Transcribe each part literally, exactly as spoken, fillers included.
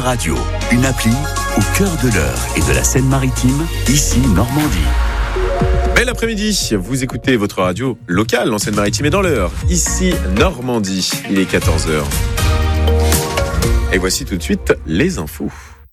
Radio, une appli au cœur de l'Eure et de la Seine-Maritime, ici Normandie. Bel après-midi, vous écoutez votre radio locale en Seine-Maritime et dans l'Eure, ici Normandie, il est quatorze heures. Et voici tout de suite les infos.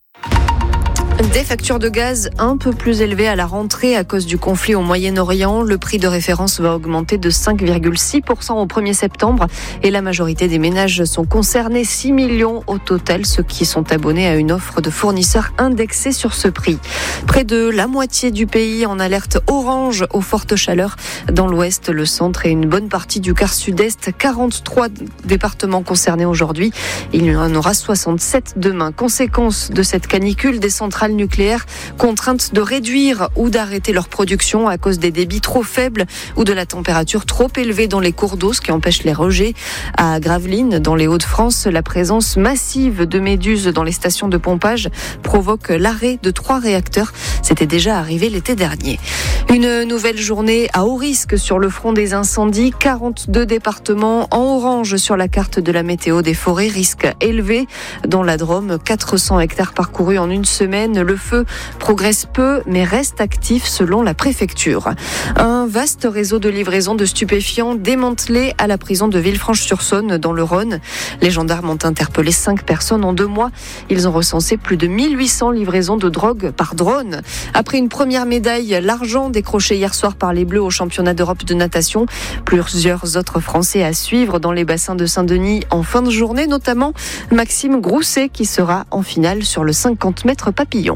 Des factures de gaz un peu plus élevées à la rentrée à cause du conflit au Moyen-Orient. Le prix de référence va augmenter de cinq virgule six pour cent au premier septembre et la majorité des ménages sont concernés. six millions au total, ceux qui sont abonnés à une offre de fournisseurs indexée sur ce prix. Près de la moitié du pays en alerte orange aux fortes chaleurs dans l'ouest, le centre et une bonne partie du quart sud-est. quarante-trois départements concernés aujourd'hui. Il y en aura soixante-sept demain. Conséquence de cette canicule, des centrales nucléaires contraintes de réduire ou d'arrêter leur production à cause des débits trop faibles ou de la température trop élevée dans les cours d'eau, ce qui empêche les rejets. À Gravelines, dans les Hauts-de-France, la présence massive de méduses dans les stations de pompage provoque l'arrêt de trois réacteurs. C'était déjà arrivé l'été dernier. Une nouvelle journée à haut risque sur le front des incendies. quarante-deux départements en orange sur la carte de la météo des forêts. Risque élevé dans la Drôme. quatre cents hectares parcourus en une semaine. Le feu progresse peu, mais reste actif selon la préfecture. Un vaste réseau de livraison de stupéfiants démantelé à la prison de Villefranche-sur-Saône dans le Rhône. Les gendarmes ont interpellé cinq personnes en deux mois. Ils ont recensé plus de mille huit cents livraisons de drogue par drone. Après une première médaille, l'argent décroché hier soir par les Bleus au championnat d'Europe de natation. Plusieurs autres Français à suivre dans les bassins de Saint-Denis en fin de journée, notamment Maxime Grousset qui sera en finale sur le cinquante mètres papillon.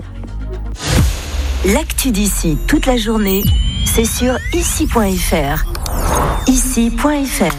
L'actu d'ici toute la journée, c'est sur ici point f r. ici point f r.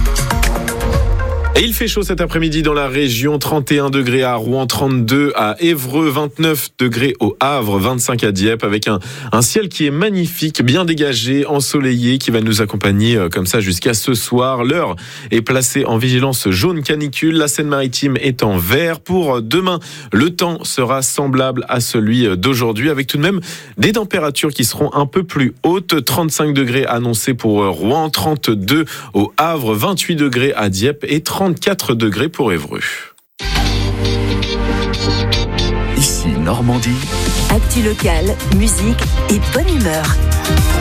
Et il fait chaud cet après-midi dans la région, trente et un degrés à Rouen, trente-deux à Évreux, vingt-neuf degrés au Havre, vingt-cinq à Dieppe, avec un, un ciel qui est magnifique, bien dégagé, ensoleillé, qui va nous accompagner euh, comme ça jusqu'à ce soir. L'heure est placée en vigilance jaune canicule, la Seine-Maritime est en vert. Pour demain, le temps sera semblable à celui d'aujourd'hui, avec tout de même des températures qui seront un peu plus hautes, trente-cinq degrés annoncés pour Rouen, trente-deux au Havre, vingt-huit degrés à Dieppe et trente-quatre degrés pour Évreux. Ici Normandie. Actu locale, musique et bonne humeur.